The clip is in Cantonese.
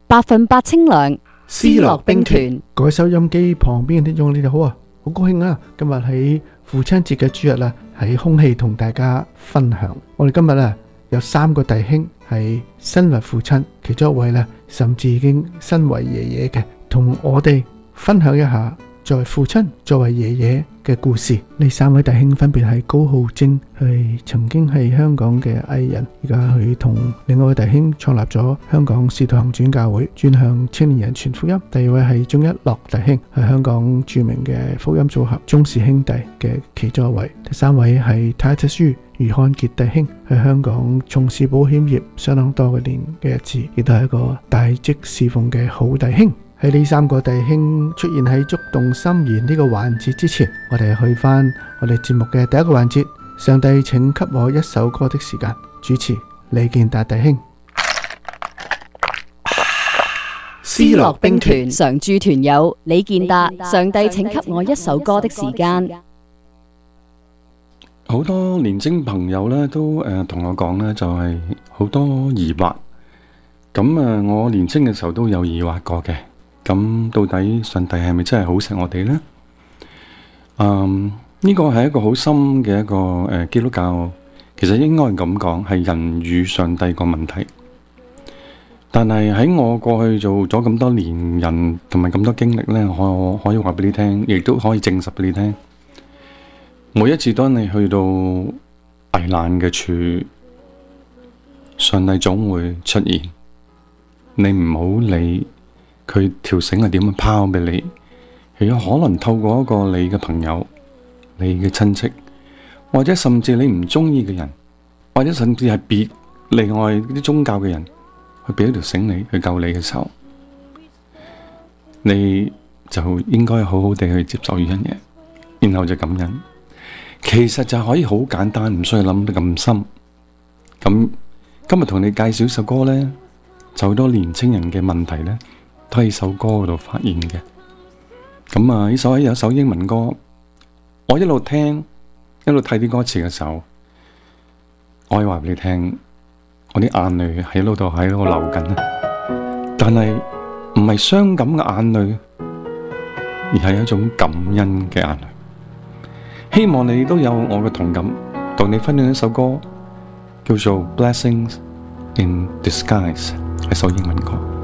100%清涼，思樂冰團。 各位收音機旁邊嘅聽眾，你哋好啊！好高興啊！今日喺父親節嘅主日啦，喺空氣同大家分享。我哋今日啊有3個弟兄係身為父親，其中一位呢甚至已經身為爺爺嘅，同我哋分享一下作為父親、作為爺爺嘅故事。呢3位弟兄分別係高浩貞，係曾經係香港嘅藝人，而家佢同另外一位弟兄創立咗香港使徒行傳教會，專向青年人傳福音。第二位係鍾一樂弟兄，係香港著名嘅福音組合鍾氏兄弟嘅其中一位。第3位係太子書余漢傑弟兄，喺香港從事保險業相當多嘅年嘅日子，亦都係一個大職侍奉嘅好弟兄。喺呢3個弟兄出現喺觸動心弦呢個環節之前，我哋去翻我哋節目嘅第一個環節，上帝請給我一首歌的時間。主持李健達弟兄。 思樂冰團常駐團友李健達，上帝請給我一首歌的時間。 好多年青朋友咧都同我講咧，就係好多疑惑。咁我年青嘅時候都有疑惑過嘅。咁到底上帝係咪真係好錫我哋呢？呢個係一個好深嘅一個基督教，其實應該係咁講，係人與上帝個問題。但係喺我過去做咗咁多年人同埋咁多經歷呢，我可以話俾你聽，亦都可以證實俾你聽。每一次當你去到危難嘅處，上帝總會出現。你唔好理佢條繩係點樣拋俾你，佢有可能透過一個你嘅朋友、你嘅親戚，或者甚至你唔中意嘅人，或者甚至係別另外啲宗教嘅人，去俾一條繩你去救你嘅時候，你就應該好好地去接受呢樣嘢，然後就感恩。其實就可以好簡單，唔需要諗得咁深。咁今日同你介紹首歌呢，就好多年青人嘅問題呢，都喺首歌嗰度發現嘅。咁呢首有一首英文歌，我一路聽一路睇啲歌詞嘅時候，我可以話俾你聽，我啲眼淚喺度流緊啊！但係唔係傷感嘅眼淚，而係一種感恩嘅眼淚。希望你都有我嘅同感，同你分享一首歌，叫做《Blessings in Disguise》，係首英文歌。